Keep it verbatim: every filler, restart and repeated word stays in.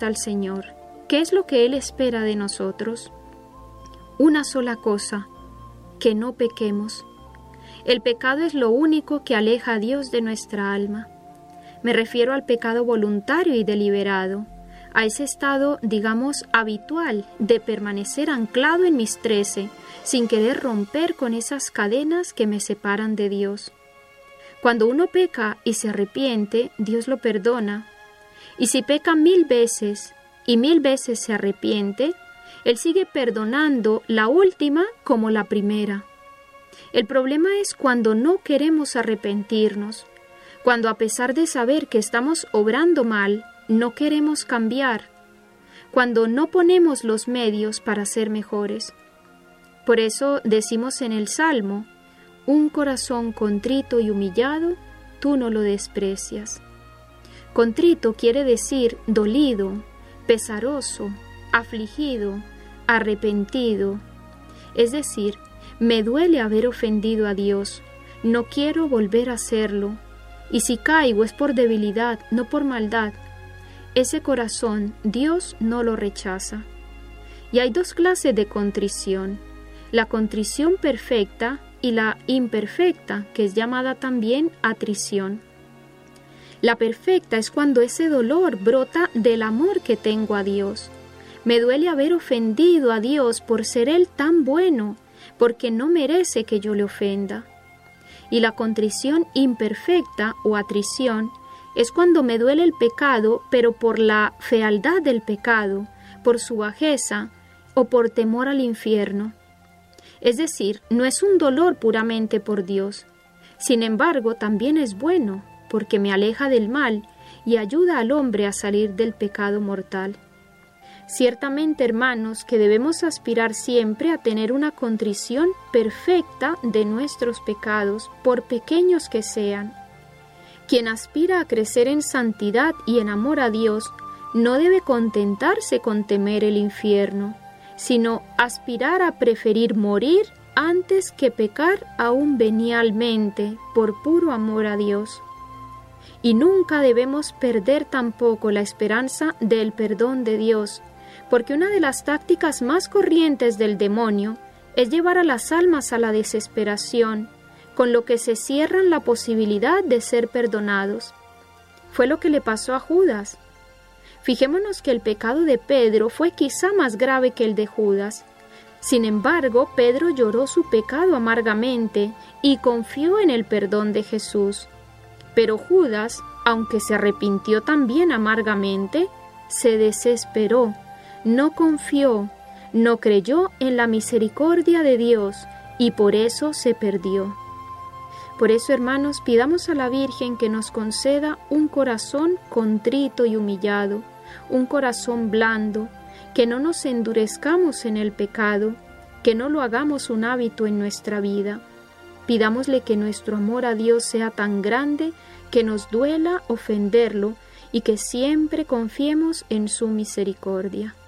respuesta al Señor. ¿Qué es lo que Él espera de nosotros? Una sola cosa, que no pequemos. El pecado es lo único que aleja a Dios de nuestra alma. Me refiero al pecado voluntario y deliberado, a ese estado, digamos, habitual de permanecer anclado en mis trece, sin querer romper con esas cadenas que me separan de Dios. Cuando uno peca y se arrepiente, Dios lo perdona. Y si peca mil veces y mil veces se arrepiente, Él sigue perdonando la última como la primera. El problema es cuando no queremos arrepentirnos, cuando a pesar de saber que estamos obrando mal, no queremos cambiar, cuando no ponemos los medios para ser mejores. Por eso decimos en el Salmo, un corazón contrito y humillado, tú no lo desprecias. Contrito quiere decir dolido, pesaroso, afligido, arrepentido. Es decir, me duele haber ofendido a Dios, no quiero volver a hacerlo, y si caigo es por debilidad, no por maldad. Ese corazón Dios no lo rechaza. Y hay dos clases de contrición, la contrición perfecta y la imperfecta, que es llamada también atrición. La perfecta es cuando ese dolor brota del amor que tengo a Dios. Me duele haber ofendido a Dios por ser Él tan bueno, porque no merece que yo le ofenda. Y la contrición imperfecta o atrición es cuando me duele el pecado, pero por la fealdad del pecado, por su bajeza o por temor al infierno. Es decir, no es un dolor puramente por Dios. Sin embargo, también es bueno, porque me aleja del mal y ayuda al hombre a salir del pecado mortal. Ciertamente, hermanos, que debemos aspirar siempre a tener una contrición perfecta de nuestros pecados, por pequeños que sean. Quien aspira a crecer en santidad y en amor a Dios, no debe contentarse con temer el infierno, sino aspirar a preferir morir antes que pecar aún venialmente por puro amor a Dios. Y nunca debemos perder tampoco la esperanza del perdón de Dios, porque una de las tácticas más corrientes del demonio es llevar a las almas a la desesperación, con lo que se cierran la posibilidad de ser perdonados. Fue lo que le pasó a Judas. Fijémonos que el pecado de Pedro fue quizá más grave que el de Judas. Sin embargo, Pedro lloró su pecado amargamente y confió en el perdón de Jesús. Pero Judas, aunque se arrepintió también amargamente, se desesperó, no confió, no creyó en la misericordia de Dios y por eso se perdió. Por eso, hermanos, pidamos a la Virgen que nos conceda un corazón contrito y humillado, un corazón blando, que no nos endurezcamos en el pecado, que no lo hagamos un hábito en nuestra vida. Pidámosle que nuestro amor a Dios sea tan grande que nos duela ofenderlo y que siempre confiemos en su misericordia.